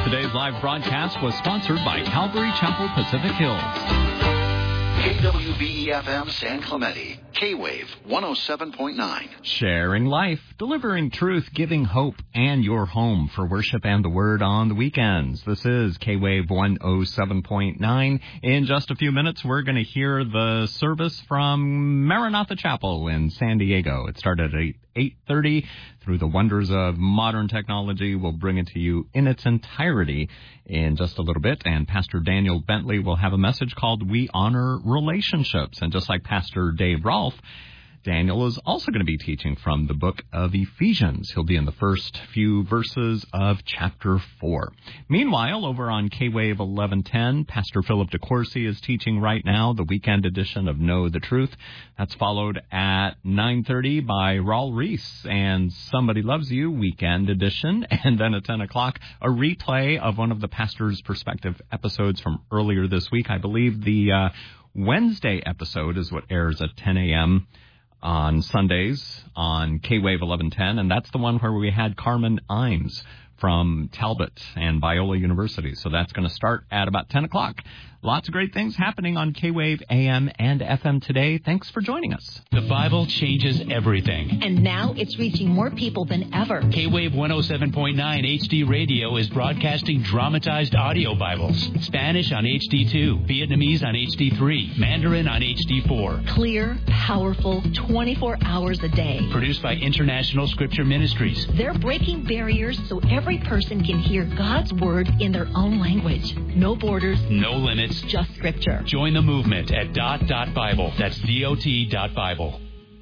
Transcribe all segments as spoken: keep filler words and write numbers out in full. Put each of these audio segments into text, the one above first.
Today's live broadcast was sponsored by Calvary Chapel Pacific Hills. K W B E F M San Clemente, K-Wave one oh seven point nine. Sharing life, delivering truth, giving hope, and your home for worship and the Word on the weekends. This is K-Wave one oh seven point nine. In just a few minutes, we're going to hear the service from Maranatha Chapel in San Diego. It started at eight thirty. Through the wonders of modern technology, we'll bring it to you in its entirety in just a little bit. And Pastor Daniel Bentley will have a message called We Honor Relationships. And just like Pastor Dave Rolfe, Daniel is also going to be teaching from the book of Ephesians. He'll be in the first few verses of chapter four. Meanwhile, over on K-Wave eleven ten, Pastor Philip DeCourcy is teaching right now the weekend edition of Know the Truth. That's followed at nine thirty by Raul Reese and Somebody Loves You weekend edition. And then at ten o'clock, a replay of one of the Pastor's Perspective episodes from earlier this week. I believe the uh, Wednesday episode is what airs at ten a.m. on Sundays on K-Wave eleven ten, and that's the one where we had Carmen Imes from Talbot and Biola University. So that's going to start at about ten o'clock. Lots of great things happening on K-Wave A M and F M today. Thanks for joining us. The Bible changes everything. And now it's reaching more people than ever. K-Wave one oh seven point nine H D Radio is broadcasting dramatized audio Bibles. Spanish on H D two, Vietnamese on H D three, Mandarin on H D four. Clear, powerful, twenty-four hours a day. Produced by International Scripture Ministries. They're breaking barriers so every person can hear God's Word in their own language. No borders. No limits. Just Scripture. Join the movement at dot dot Bible. That's D O T dot Bible.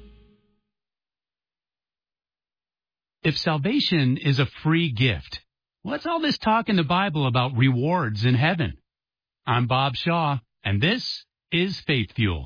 If salvation is a free gift, what's all this talk in the Bible about rewards in heaven? I'm Bob Shaw, and this is Faith Fuel.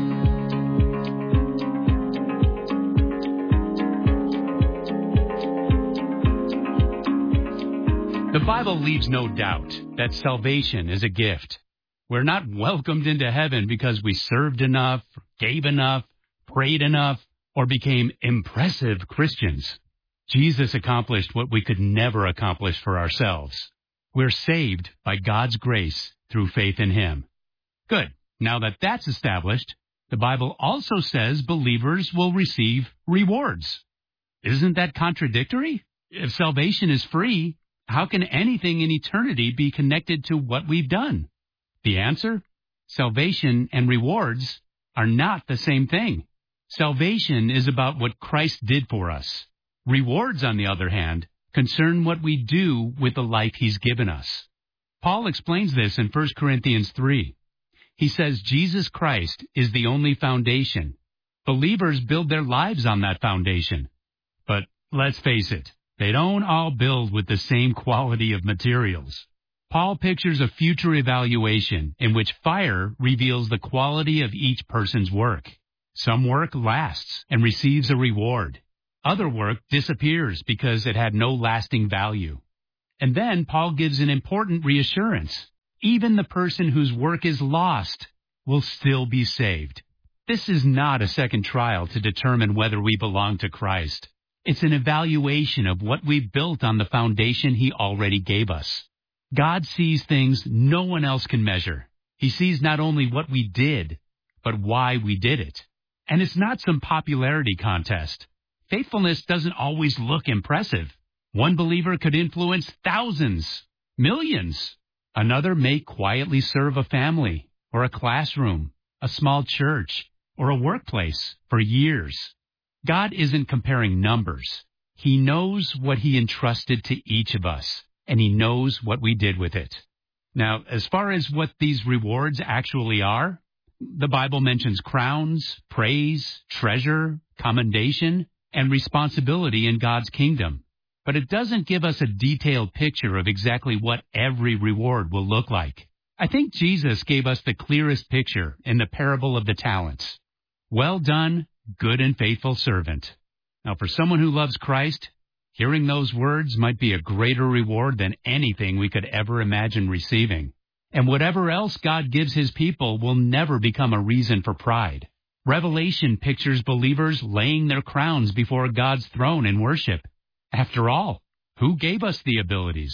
The Bible leaves no doubt that salvation is a gift. We're not welcomed into heaven because we served enough, gave enough, prayed enough, or became impressive Christians. Jesus accomplished what we could never accomplish for ourselves. We're saved by God's grace through faith in Him. Good. Now that that's established, the Bible also says believers will receive rewards. Isn't that contradictory? If salvation is free, how can anything in eternity be connected to what we've done? The answer? Salvation and rewards are not the same thing. Salvation is about what Christ did for us. Rewards, on the other hand, concern what we do with the life He's given us. Paul explains this in First Corinthians three. He says Jesus Christ is the only foundation. Believers build their lives on that foundation. But let's face it, they don't all build with the same quality of materials. Paul pictures a future evaluation in which fire reveals the quality of each person's work. Some work lasts and receives a reward. Other work disappears because it had no lasting value. And then Paul gives an important reassurance. Even the person whose work is lost will still be saved. This is not a second trial to determine whether we belong to Christ. It's an evaluation of what we've built on the foundation He already gave us. God sees things no one else can measure. He sees not only what we did, but why we did it. And it's not some popularity contest. Faithfulness doesn't always look impressive. One believer could influence thousands, millions. Another may quietly serve a family, or a classroom, a small church, or a workplace for years. God isn't comparing numbers. He knows what He entrusted to each of us, and He knows what we did with it. Now, as far as what these rewards actually are, the Bible mentions crowns, praise, treasure, commendation, and responsibility in God's kingdom. But it doesn't give us a detailed picture of exactly what every reward will look like. I think Jesus gave us the clearest picture in the parable of the talents. Well done, good and faithful servant. Now, for someone who loves Christ, hearing those words might be a greater reward than anything we could ever imagine receiving. And whatever else God gives His people will never become a reason for pride. Revelation pictures believers laying their crowns before God's throne in worship. After all, who gave us the abilities?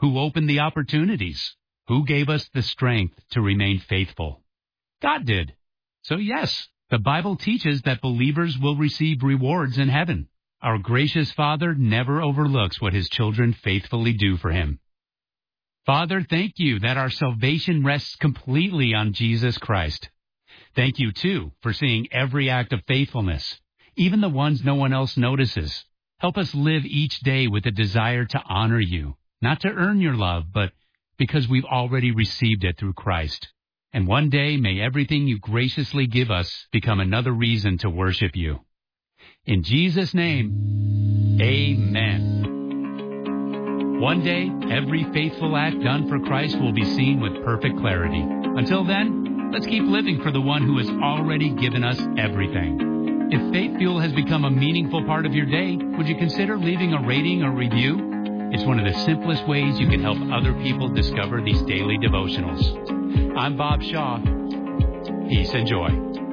Who opened the opportunities? Who gave us the strength to remain faithful? God did. So yes, the Bible teaches that believers will receive rewards in heaven. Our gracious Father never overlooks what His children faithfully do for Him. Father, thank you that our salvation rests completely on Jesus Christ. Thank you, too, for seeing every act of faithfulness, even the ones no one else notices. Help us live each day with a desire to honor you, not to earn your love, but because we've already received it through Christ. And one day, may everything you graciously give us become another reason to worship you. In Jesus' name, amen. One day, every faithful act done for Christ will be seen with perfect clarity. Until then, let's keep living for the one who has already given us everything. If Faith Fuel has become a meaningful part of your day, would you consider leaving a rating or review? It's one of the simplest ways you can help other people discover these daily devotionals. I'm Bob Shaw. Peace and joy.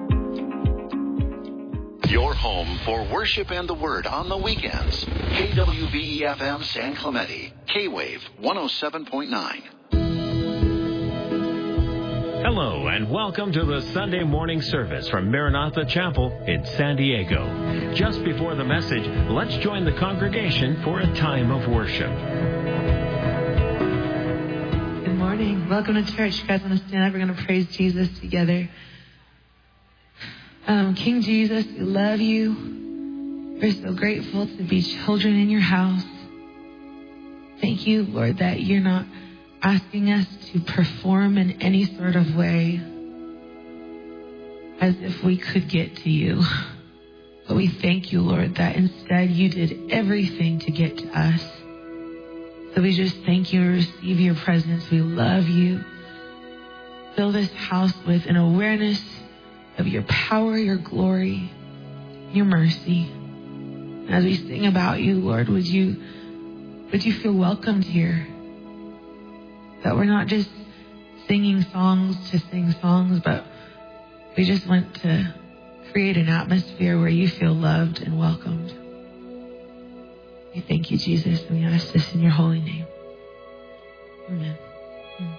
Your home for worship and the Word on the weekends. K W B E F M San Clemente, K-Wave one oh seven point nine. Hello and welcome to the Sunday morning service from Maranatha Chapel in San Diego. Just before the message, let's join the congregation for a time of worship. Good morning. Welcome to church. You guys want to stand up? We're going to praise Jesus together. Um, King Jesus, we love you. We're so grateful to be children in your house. Thank you, Lord, that you're not asking us to perform in any sort of way as if we could get to you. But we thank you, Lord, that instead you did everything to get to us. So we just thank you and receive your presence. We love you. Fill this house with an awareness of your power, your glory, your mercy. As we sing about you, Lord, would you would you feel welcomed here? That we're not just singing songs to sing songs, but we just want to create an atmosphere where you feel loved and welcomed. We thank you, Jesus, and we ask this in your holy name. Amen.